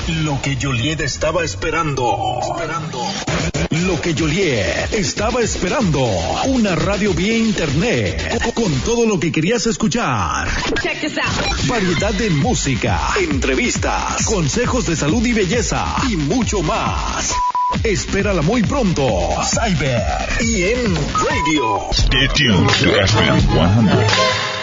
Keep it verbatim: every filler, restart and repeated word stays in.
Lo que Joliet estaba esperando. Esperando. Lo que Joliet estaba esperando. Una radio vía internet. Con todo lo que querías escuchar. Check this out. Variedad de música, entrevistas, consejos de salud y belleza y mucho más. Espérala muy pronto. Cyber y en Radio. Stay tuned to F M one hundred.